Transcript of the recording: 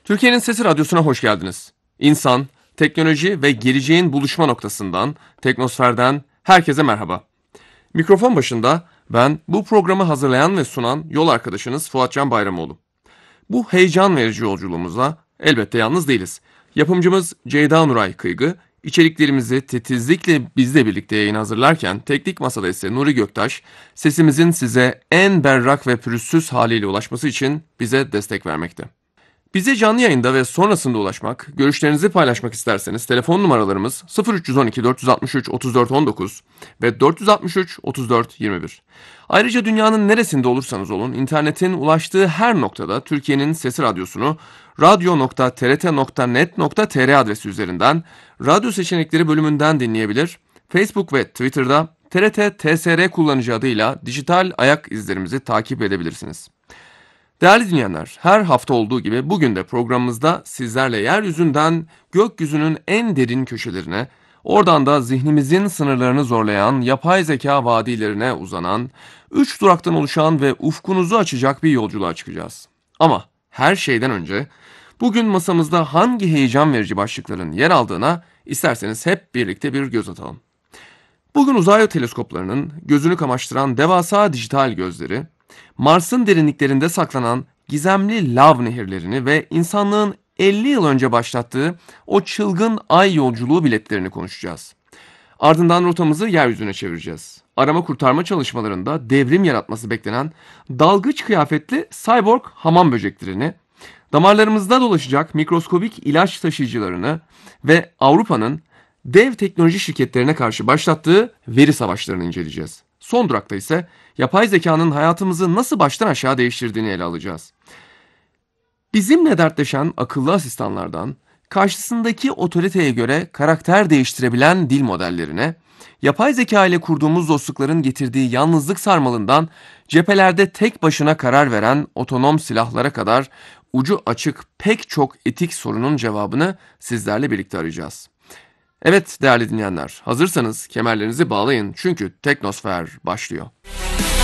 Türkiye'nin Sesi Radyosu'na hoş geldiniz. İnsan, teknoloji ve geleceğin buluşma noktasından, Teknosfer'den herkese merhaba. Mikrofon başında ben bu programı hazırlayan ve sunan yol arkadaşınız Fuatcan Bayramoğlu. Bu heyecan verici yolculuğumuzda elbette yalnız değiliz. Yapımcımız Ceyda Nuray Kıygı, içeriklerimizi titizlikle bizle birlikte yayın hazırlarken teknik masada ise Nuri Göktaş, sesimizin size en berrak ve pürüzsüz haliyle ulaşması için bize destek vermekte. Bize canlı yayında ve sonrasında ulaşmak, görüşlerinizi paylaşmak isterseniz telefon numaralarımız 0312 463 34 19 ve 463 34 21. Ayrıca dünyanın neresinde olursanız olun internetin ulaştığı her noktada Türkiye'nin Sesi Radyosu'nu radyo.trt.net.tr adresi üzerinden radyo seçenekleri bölümünden dinleyebilir. Facebook ve Twitter'da TRT TSR kullanıcı adıyla dijital ayak izlerimizi takip edebilirsiniz. Değerli dinleyenler, her hafta olduğu gibi bugün de programımızda sizlerle yeryüzünden gökyüzünün en derin köşelerine, oradan da zihnimizin sınırlarını zorlayan yapay zeka vadilerine uzanan, 3 duraktan oluşan ve ufkunuzu açacak bir yolculuğa çıkacağız. Ama her şeyden önce bugün masamızda hangi heyecan verici başlıkların yer aldığına isterseniz hep birlikte bir göz atalım. Bugün uzay teleskoplarının gözünü kamaştıran devasa dijital gözleri, Mars'ın derinliklerinde saklanan gizemli lav nehirlerini ve insanlığın 50 yıl önce başlattığı o çılgın ay yolculuğu biletlerini konuşacağız. Ardından rotamızı yeryüzüne çevireceğiz. Arama kurtarma çalışmalarında devrim yaratması beklenen dalgıç kıyafetli cyborg hamam böceklerini, damarlarımızda dolaşacak mikroskobik ilaç taşıyıcılarını ve Avrupa'nın dev teknoloji şirketlerine karşı başlattığı veri savaşlarını inceleyeceğiz. Son durakta ise yapay zekanın hayatımızı nasıl baştan aşağı değiştirdiğini ele alacağız. Bizimle dertleşen akıllı asistanlardan, karşısındaki otoriteye göre karakter değiştirebilen dil modellerine, yapay zeka ile kurduğumuz dostlukların getirdiği yalnızlık sarmalından cephelerde tek başına karar veren otonom silahlara kadar ucu açık pek çok etik sorunun cevabını sizlerle birlikte arayacağız. Evet değerli dinleyenler, hazırsanız kemerlerinizi bağlayın çünkü Teknosfer başlıyor.